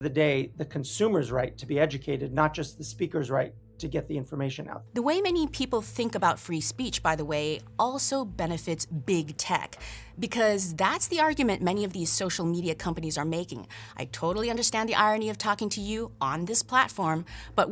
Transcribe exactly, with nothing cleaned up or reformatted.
The day, the consumer's right to be educated, not just the speaker's right to get the information out. The way many people think about free speech, by the way, also benefits big tech, because that's the argument many of these social media companies are making. I totally understand the irony of talking to you on this platform, but